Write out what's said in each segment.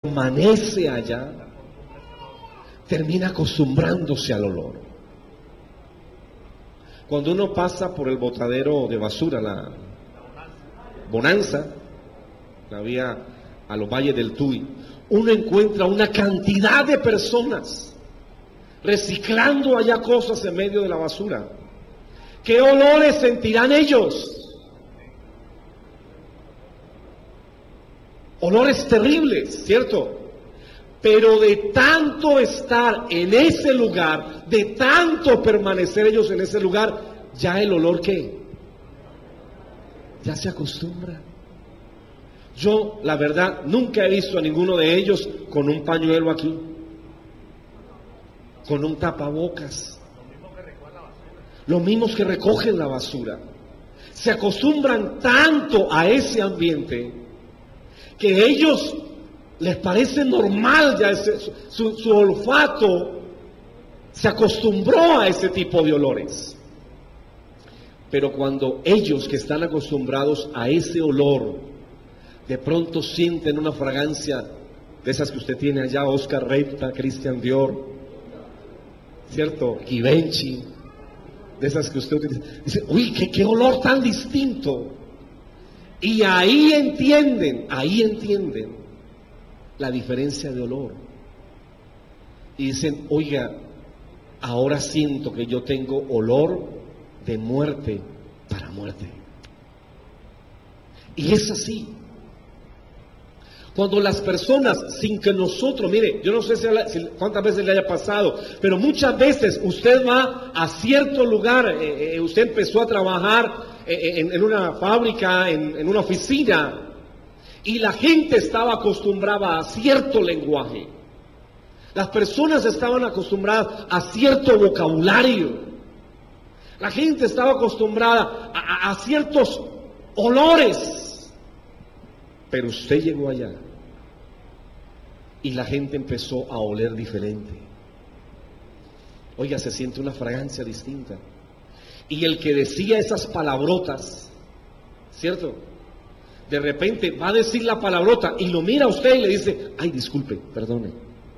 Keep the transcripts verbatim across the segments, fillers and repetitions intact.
permanece allá, termina acostumbrándose al olor. Cuando uno pasa por el botadero de basura, la Bonanza, la vía a los valles del Tuy, uno encuentra una cantidad de personas reciclando allá cosas en medio de la basura. ¿Qué olores sentirán ellos? Olores terribles, ¿cierto? Pero de tanto estar en ese lugar, de tanto permanecer ellos en ese lugar, ya el olor, ¿qué? Ya se acostumbra. Yo, la verdad, nunca he visto a ninguno de ellos con un pañuelo aquí, con un tapabocas. Los mismos que recogen la basura. Se acostumbran tanto a ese ambiente que a ellos les parece normal, ya ese, su, su olfato se acostumbró a ese tipo de olores. Pero cuando ellos que están acostumbrados a ese olor, de pronto sienten una fragancia de esas que usted tiene allá, Oscar Repta, Christian Dior, ¿cierto? Givenchy, de esas que usted utiliza, dice, uy, qué, qué olor tan distinto. Y ahí entienden, ahí entienden la diferencia de olor. Y dicen, oiga, ahora siento que yo tengo olor de muerte para muerte. Y es así. Cuando las personas, sin que nosotros, mire, yo no sé si, si cuántas veces le haya pasado, pero muchas veces usted va a cierto lugar, eh, eh, usted empezó a trabajar eh, en, en una fábrica, en, en una oficina, y la gente estaba acostumbrada a cierto lenguaje. Las personas estaban acostumbradas a cierto vocabulario. La gente estaba acostumbrada a, a, a ciertos olores. Pero usted llegó allá y la gente empezó a oler diferente. Oiga, se siente una fragancia distinta. Y el que decía esas palabrotas, ¿cierto? De repente va a decir la palabrota y lo mira a usted y le dice, ay, disculpe, perdone.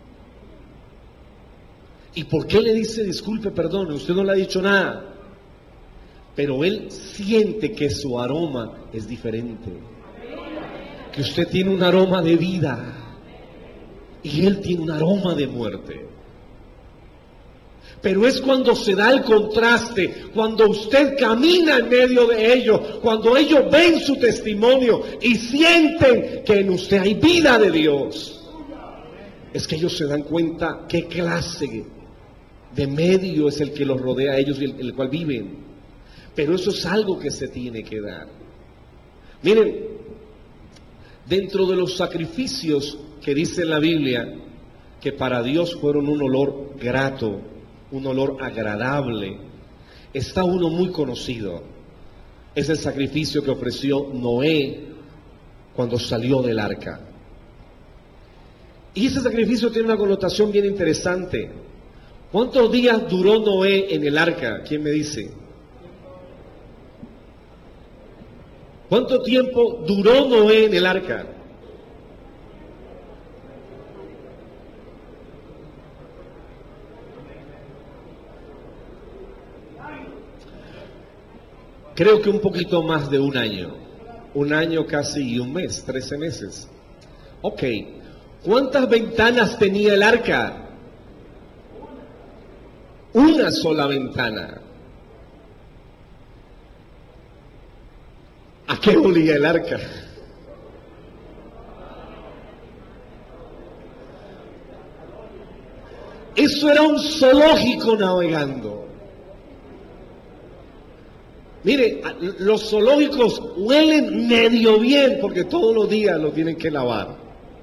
¿Y por qué le dice disculpe, perdone? Usted no le ha dicho nada. Pero él siente que su aroma es diferente. Que usted tiene un aroma de vida y él tiene un aroma de muerte. Pero es cuando se da el contraste, cuando usted camina en medio de ellos, cuando ellos ven su testimonio y sienten que en usted hay vida de Dios, es que ellos se dan cuenta qué clase de medio es el que los rodea a ellos y el, el cual viven. Pero eso es algo que se tiene que dar. Miren, dentro de los sacrificios que dice la Biblia que para Dios fueron un olor grato, un olor agradable, está uno muy conocido. Es el sacrificio que ofreció Noé cuando salió del arca. Y ese sacrificio tiene una connotación bien interesante. ¿Cuántos días duró Noé en el arca? ¿Quién me dice? ¿Cuánto tiempo duró Noé en el arca? Creo que un poquito más de un año. Un año casi y un mes, trece meses. Ok. ¿Cuántas ventanas tenía el arca? Una sola ventana. ¿A qué olía el arca? Eso era un zoológico navegando. Mire, los zoológicos huelen medio bien porque todos los días lo tienen que lavar.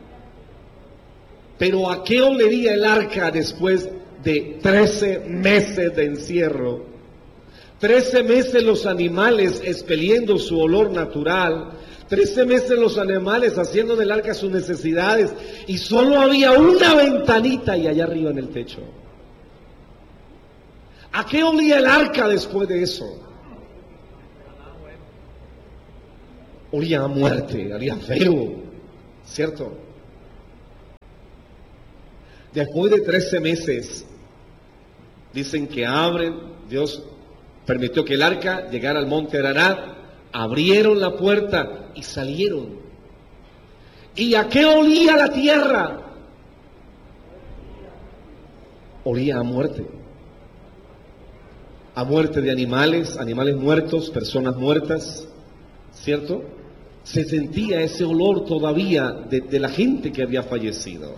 Pero ¿a qué olería el arca después de trece meses de encierro? trece meses los animales expeliendo su olor natural, trece meses los animales haciendo del arca sus necesidades y solo había una ventanita y allá arriba en el techo. ¿A qué olía el arca después de eso? Olía a muerte, olía feo, ¿cierto? Después de trece meses, dicen que abren, Dios permitió que el arca llegara al monte Ararat, abrieron la puerta y salieron. ¿Y a qué olía la tierra? Olía a muerte. A muerte de animales, animales muertos, personas muertas, ¿cierto? Se sentía ese olor todavía de, de la gente que había fallecido.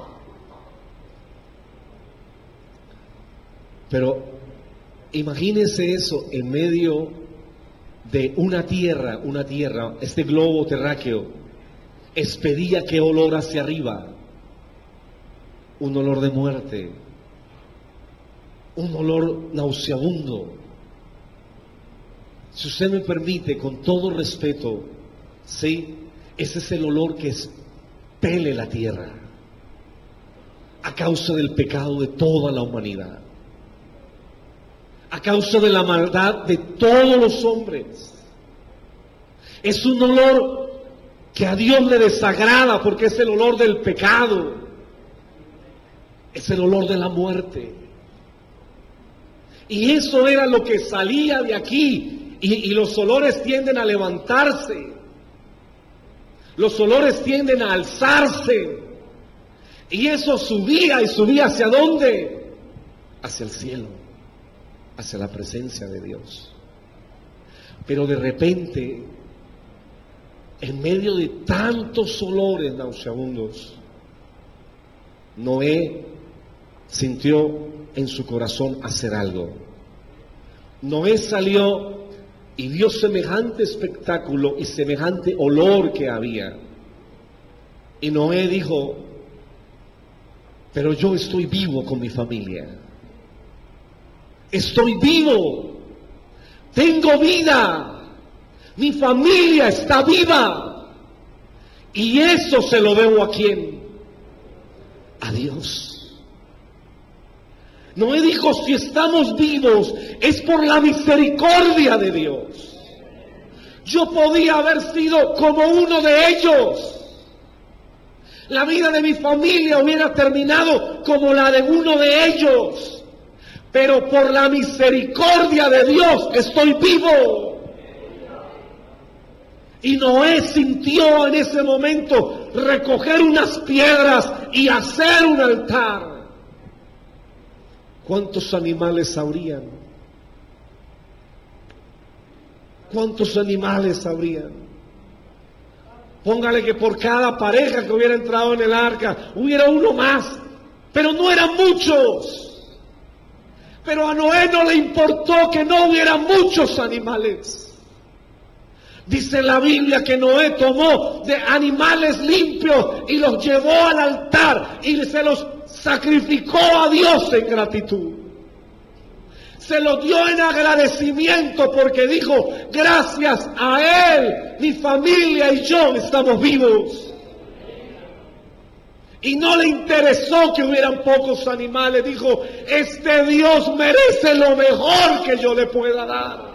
Pero imagínense eso en medio de una tierra, una tierra, este globo terráqueo, expedía qué olor hacia arriba, un olor de muerte, un olor nauseabundo. Si usted me permite, con todo respeto, sí, ese es el olor que expele la tierra a causa del pecado de toda la humanidad, a causa de la maldad de todos los hombres. Es un olor que a Dios le desagrada porque es el olor del pecado, es el olor de la muerte. Y eso era lo que salía de aquí. Y, y los olores tienden a levantarse, los olores tienden a alzarse, y eso subía y subía ¿hacia dónde? Hacia el cielo, hacia la presencia de Dios. Pero de repente, en medio de tantos olores nauseabundos, Noé sintió en su corazón hacer algo. Noé salió y vio semejante espectáculo y semejante olor que había. Y Noé dijo: pero yo estoy vivo con mi familia. Estoy vivo. Tengo vida. Mi familia está viva. Y eso se lo debo a quién? A Dios. Noé dijo: si estamos vivos es por la misericordia de Dios. Yo podía haber sido como uno de ellos. La vida de mi familia hubiera terminado como la de uno de ellos. Pero por la misericordia de Dios estoy vivo. Y Noé sintió en ese momento recoger unas piedras y hacer un altar. ¿Cuántos animales habrían? ¿Cuántos animales habrían? Póngale que por cada pareja que hubiera entrado en el arca hubiera uno más, pero no eran muchos. Pero a Noé no le importó que no hubiera muchos animales. Dice la Biblia que Noé tomó de animales limpios y los llevó al altar y se los sacrificó a Dios en gratitud. Se lo dio en agradecimiento porque dijo: gracias a Él, mi familia y yo estamos vivos. Y no le interesó que hubieran pocos animales. Dijo: este Dios merece lo mejor que yo le pueda dar.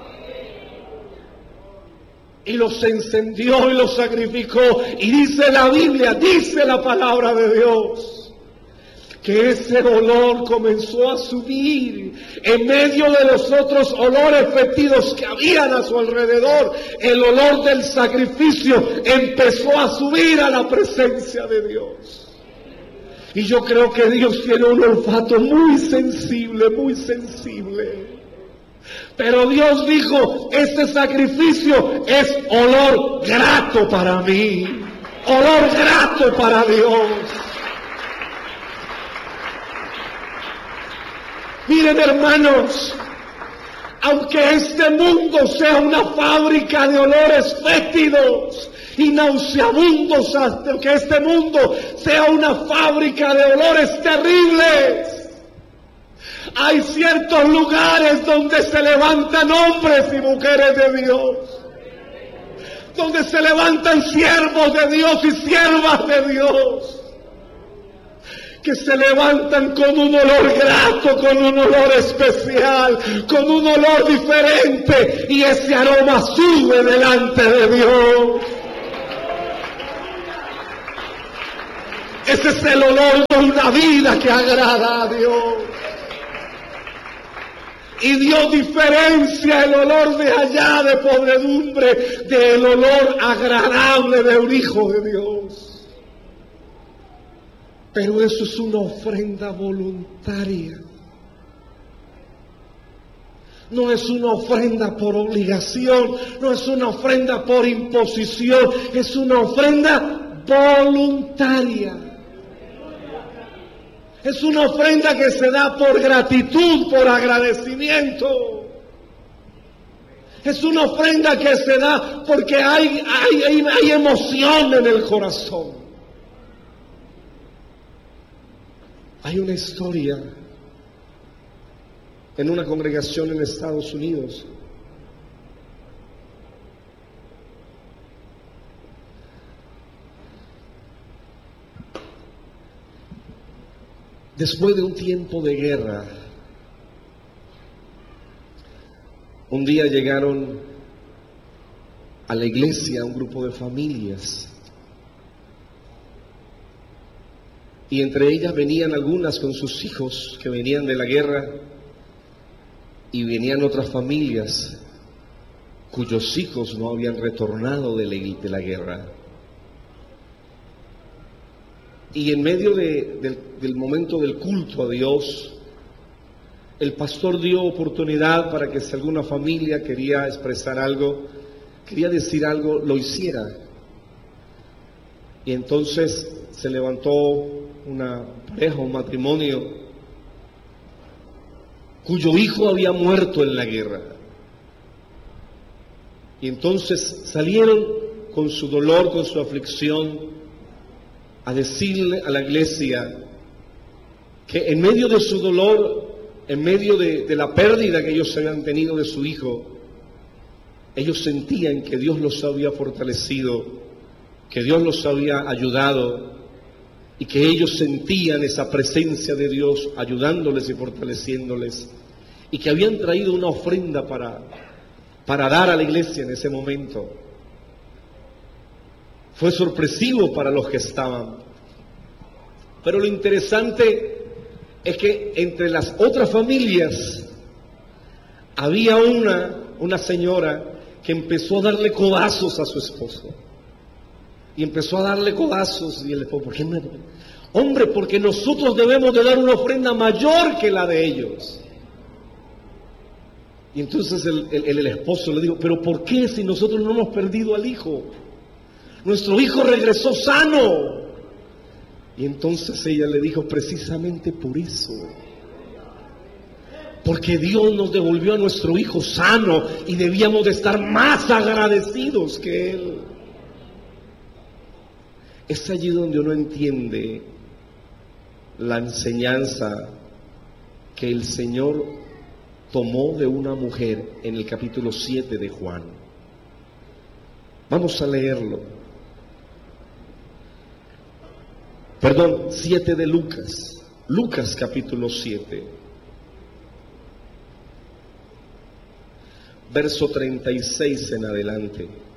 Y los encendió y los sacrificó. Y dice la Biblia, dice la palabra de Dios, que ese olor comenzó a subir en medio de los otros olores fétidos que habían a su alrededor. El olor del sacrificio empezó a subir a la presencia de Dios. Y yo creo que Dios tiene un olfato muy sensible, muy sensible. Pero Dios dijo: este sacrificio es olor grato para mí, olor grato para Dios. Miren, hermanos, aunque este mundo sea una fábrica de olores fétidos y nauseabundos, aunque este mundo sea una fábrica de olores terribles, hay ciertos lugares donde se levantan hombres y mujeres de Dios, donde se levantan siervos de Dios y siervas de Dios, que se levantan con un olor grato, con un olor especial, con un olor diferente, y ese aroma sube delante de Dios. Ese es el olor de una vida que agrada a Dios. Y Dios diferencia el olor de allá de podredumbre del olor agradable de un hijo de Dios. Pero eso es una ofrenda voluntaria. No es una ofrenda por obligación, no es una ofrenda por imposición, es una ofrenda voluntaria. Es una ofrenda que se da por gratitud, por agradecimiento. Es una ofrenda que se da porque hay, hay, hay, hay emoción en el corazón. Hay una historia en una congregación en Estados Unidos. Después de un tiempo de guerra, un día llegaron a la iglesia un grupo de familias. Y entre ellas venían algunas con sus hijos que venían de la guerra, y venían otras familias cuyos hijos no habían retornado de la, de la guerra. Y en medio de, de, del momento del culto a Dios, el pastor dio oportunidad para que si alguna familia quería expresar algo, quería decir algo, lo hiciera. Y entonces se levantó una pareja, un matrimonio, cuyo hijo había muerto en la guerra. Y entonces salieron con su dolor, con su aflicción, a decirle a la iglesia que en medio de su dolor, en medio de, de la pérdida que ellos habían tenido de su hijo, ellos sentían que Dios los había fortalecido, que Dios los había ayudado, y que ellos sentían esa presencia de Dios ayudándoles y fortaleciéndoles, y que habían traído una ofrenda para, para dar a la iglesia en ese momento. Fue sorpresivo para los que estaban. Pero lo interesante es que entre las otras familias había una, una señora que empezó a darle codazos a su esposo. Y empezó a darle codazos y él le dijo, ¿por qué me...? Hombre, porque nosotros debemos de dar una ofrenda mayor que la de ellos. Y entonces el, el, el esposo le dijo, ¿pero por qué si nosotros no hemos perdido al hijo? Nuestro hijo regresó sano. Y entonces ella le dijo, precisamente por eso. Porque Dios nos devolvió a nuestro hijo sano y debíamos de estar más agradecidos que él. Es allí donde uno entiende la enseñanza que el Señor tomó de una mujer en el capítulo siete de Juan. Vamos a leerlo. Perdón, siete de Lucas. Lucas capítulo siete. Verso treinta y seis en adelante.